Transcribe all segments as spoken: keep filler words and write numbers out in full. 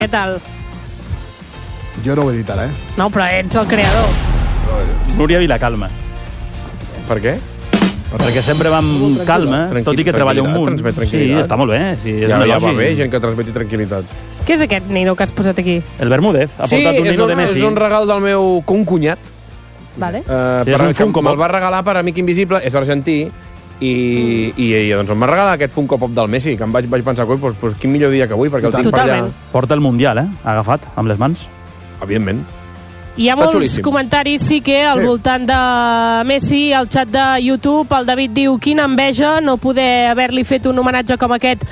Què tal? Jo no ho he dit ara, eh? No, però ets el creador. Núria Vilacalma. Per què? Perquè sempre va amb calma, Tranquil, tot i que treballa un munt. transmet Sí, tranquil·litat. està molt bé. Sí, és Ja, un ja negoci. va bé, gent que transmeti tranquil·litat. Què és aquest nino que has posat aquí? El Bermúdez ha Sí, portat un és nino un, de Messi. és un regal del meu concunyat. Vale. Uh, Sí, és un Funko Me'l Pop. va regalar per Amic Invisible, és argentí, i, i, i doncs em va regalar aquest Funko Pop del Messi, que em vaig, vaig pensar, pues, pues, quin millor dia que avui, perquè el tinc per allà. Totalment. Porta el Mundial, eh? Agafat, amb les mans. Evidentment. Hi ha Està molts xulíssim. comentaris, sí que al Sí. voltant de Messi, al xat de YouTube, el David diu quina enveja no poder haver-li fet un homenatge com aquest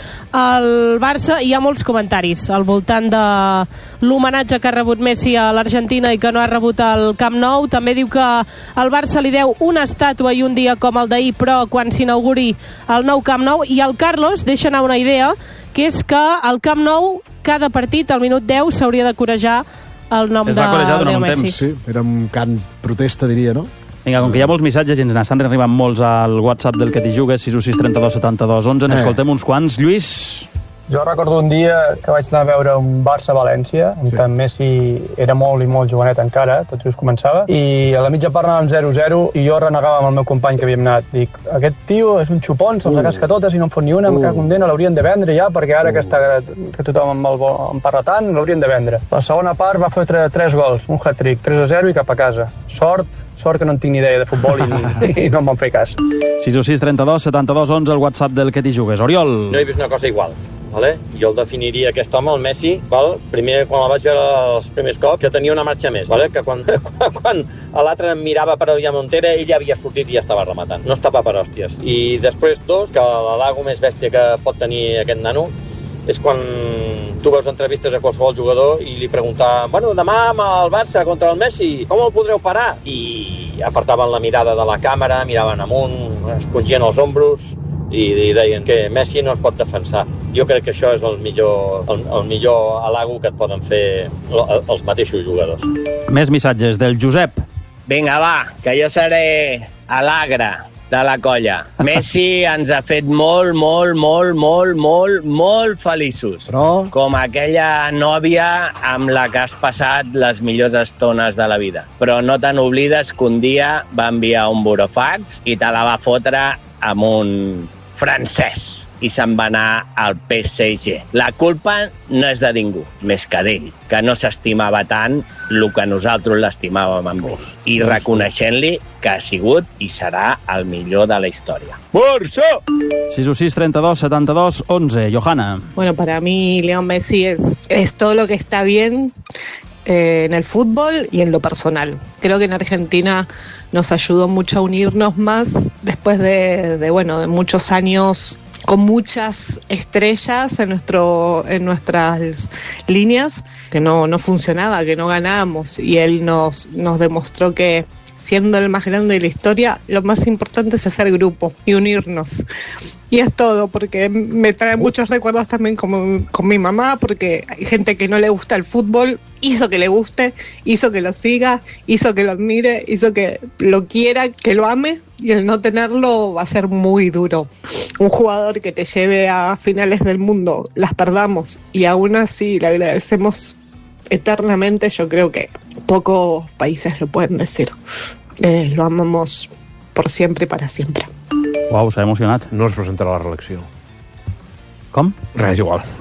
al Barça. Hi ha molts comentaris al voltant de l'homenatge que ha rebut Messi a l'Argentina i que no ha rebut al Camp Nou. També diu que al Barça li deu una estàtua i un dia com el d'ahir, però quan s'inauguri el nou Camp Nou. I el Carlos deixa anar una idea, que és que al Camp Nou cada partit al minut deu s'hauria de corejar el nom Es de va corejar durant Leo un Messi. temps. Sí, era un cant protesta, diria, no? Vinga, com que hi ha molts missatges i ens n'estan arribant molts al WhatsApp del que t'hi jugues, sis u sis trenta-dos setanta-dos onze, n'escoltem uns quants. Lluís... Jo recordo un dia que vaig anar a veure un Barça-València, en Sí. què Messi era molt i molt jovenet encara, tot just començava, i a la mitja part anàvem zero zero i jo renegava amb el meu company que havíem anat. Dic, aquest tio és un xupon, se'ls Uh. casca totes i no en fot ni una, uh. em cago en Déu, l'haurien de vendre ja, perquè ara uh. que, està, que tothom el vol, en parla tant, l'haurien de vendre. La segona part va fotre tres gols, un hat-trick, tres a zero i cap a casa. Sort, sort que no en tinc ni idea de futbol i, i no em van fer cas. sis u sis trenta-dos setanta-dos onze, el WhatsApp del que t'hi jugues. Oriol... No he vist una cosa igual. Vale? Jo el definiria aquest home, el Messi, val? Primer, quan el vaig veure els primers cops, que tenia una marxa més, vale? Que quan, quan, quan l'altre em mirava per allà Montera, ell ja havia sortit i ja estava rematant. No estava per hòsties. I després, dos, que l'alago més bèstia que pot tenir aquest nano és quan tu veus entrevistes a qualsevol jugador i li pregunta, bueno, demà amb el Barça contra el Messi, com el podreu parar? I apartaven la mirada de la càmera, miraven amunt, es pungien els ombros i, i deien que Messi no es pot defensar. Jo crec que això és el millor, el, el millor halago que et poden fer els mateixos jugadors. Més missatges del Josep. Vinga, va, que jo seré alegre de la colla. Messi ens ha fet molt, molt, molt, molt, molt, molt feliços. Però... Com aquella nòvia amb la que has passat les millors estones de la vida. Però no te n'oblides que un dia va enviar un burofax i te la va fotre amb un francès i se'n va anar al P S G. La culpa no és de ningú, més que d'ell, que no s'estimava tant el que nosaltres l'estimàvem amb ell. I reconeixent-li que ha sigut i serà el millor de la història. Barça! sis u sis trenta-dos setanta-dos onze, Johanna. Bueno, para mí Leo Messi es, es todo lo que está bien eh, en el fútbol y en lo personal. Creo que en Argentina nos ayudó mucho a unirnos más después de, de, bueno, de muchos años con muchas estrellas en nuestro en nuestras líneas, que no, no funcionaba, que no ganábamos, y él nos, nos demostró que siendo el más grande de la historia, lo más importante es hacer grupo y unirnos. Y es todo, porque me trae muchos recuerdos también con, con mi mamá, porque hay gente que no le gusta el fútbol, hizo que le guste, hizo que lo siga, hizo que lo admire, hizo que lo quiera, que lo ame, y el no tenerlo va a ser muy duro. Un jugador que te lleve a finales del mundo, las perdamos, y aún así le agradecemos eternamente, yo creo que pocos países lo pueden decir. Eh, lo amamos por siempre y para siempre. Uau, s'ha emocionat. No es presentarà a la reelecció. Com? Res, és igual.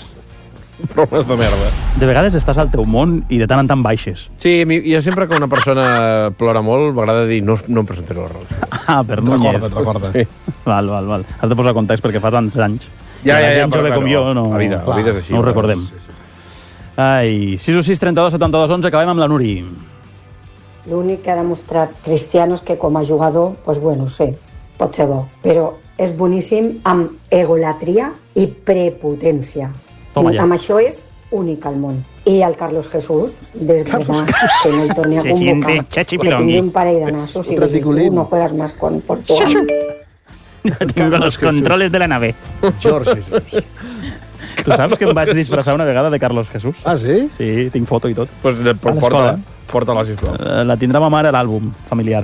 Bromes de merda. De vegades estàs al teu món i de tant en tant baixes. Sí, mi- jo sempre que una persona plora molt m'agrada dir no, no em presentaré a la reelecció. Ah, per Núñez. Recorda't, recorda't. Sí. Val, val, val. Has de posar context perquè fa tants anys. Ja, I la ja, ja, gent però jove bueno, com jo no, la vida, la vida és així, no ho però- recordem. sí, sí. Ai, sis u sis trenta-dos setanta-dos onze, acabem amb la Nuri. L'únic que ha demostrat Cristiano és que com a jugador, pues bueno, sí, pot ser bo, però és boníssim amb egolatria i prepotència. Toma ja. Amb això és únic al món. I el Carlos Jesús, desverdad, que no el torni a Se convocar, siente chachi que pilongui. tingui un parell de nassos i Un li dic, reticulín. tu no juegas más con Portugal. Tengo los controles de la nave. George Jesus. Tu saps que em vaig disfressar una vegada de Carlos Jesús? Ah, sí? Sí, tinc foto i tot. Pues, A porta, l'escola. porta-la, sisplau. Eh, La tindrà ma mare a l'àlbum familiar.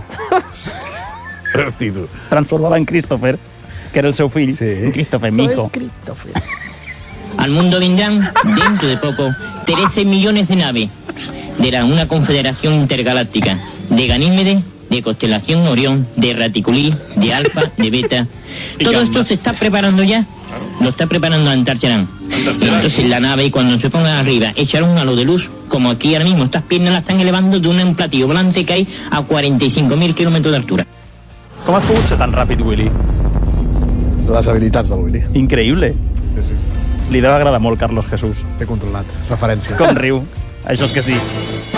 Hosti, tu. Es transformava en Christopher, que era el seu fill. Sí. Christopher, mi hijo. Al mundo vendrán, dentro de poco, trece millones de naves de la, una confederación intergaláctica de Ganímedes, de Constelación Orión, de Raticulí, de Alfa, de Beta. Todo esto se está preparando ya. Lo está preparando Antarcharán. Entonces la nave, cuando se ponga arriba, echará un halo de luz, como aquí ahora mismo. Estas piernas las están elevando de un platillo volante que hay a cuarenta y cinco mil kilómetros de altura. Com has pogut ser tan ràpid, Willy? Les habilitats del Willy. Increïble. Sí, sí. Li deu agradar molt Carlos Jesús. Té controlat. Referència. Com riu. Això és que sí.